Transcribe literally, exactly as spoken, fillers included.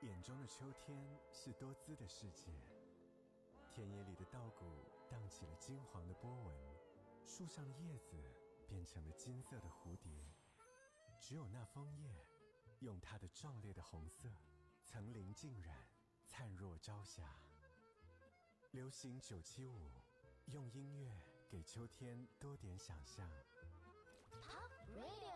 眼中的秋天是多姿的世界，田野里的稻谷荡起了金黄的波纹，树上的叶子变成了金色的蝴蝶，只有那枫叶用它的壮烈的红色层林尽染，灿若朝霞。流行九七五，用音乐给秋天多点想象。 Top Radio。